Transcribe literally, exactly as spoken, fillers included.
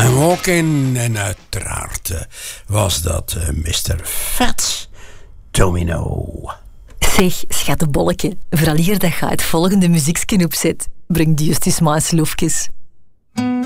I'm Walking. En uiteraard uh, was dat uh, mister Fats Domino. Zeg, schattenbolleke, vooral hier dat je het volgende muziekje opzet. Breng die juist eens maar eens loefjes.